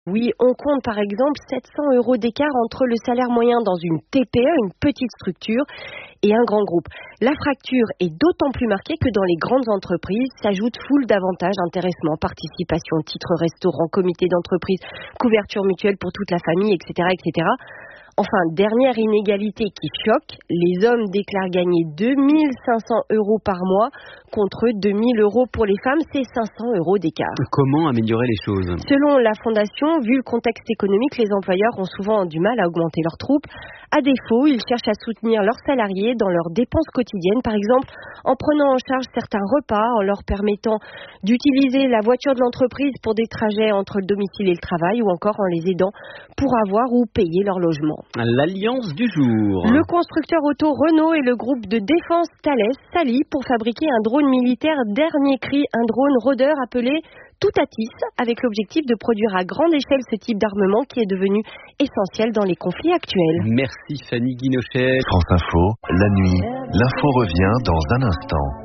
Oui, on compte par exemple 700 € d'écart entre le salaire moyen dans une TPE, une petite structure, et un grand groupe. La fracture est d'autant plus marquée que dans les grandes entreprises s'ajoutent foule d'avantages, intéressement, participation, titre restaurant, comité d'entreprise, couverture mutuelle pour toute la famille, etc., etc. Enfin, dernière inégalité qui choque, les hommes déclarent gagner 2 500 € par mois contre 2 000 € pour les femmes, c'est 500 € d'écart. Comment améliorer les choses ? Selon la Fondation, vu le contexte économique, les employeurs ont souvent du mal à augmenter leurs troupes. À défaut, ils cherchent à soutenir leurs salariés dans leurs dépenses quotidiennes, par exemple en prenant en charge certains repas, en leur permettant d'utiliser la voiture de l'entreprise pour des trajets entre le domicile et le travail, ou encore en les aidant pour avoir ou payer leur logement. L'alliance du jour. Le constructeur auto Renault et le groupe de défense Thales s'allient pour fabriquer un drone militaire dernier cri, un drone rôdeur appelé Toutatis, avec l'objectif de produire à grande échelle ce type d'armement qui est devenu essentiel dans les conflits actuels. Merci Fanny Guinochet. France Info, la nuit, l'info revient dans un instant.